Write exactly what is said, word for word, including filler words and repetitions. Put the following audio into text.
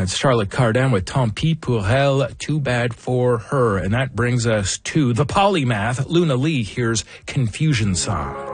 It's Charlotte Cardin with Tant pis pour elle, Too Bad for Her. And that brings us to the polymath, Luna Lee. Here's Confusion Song.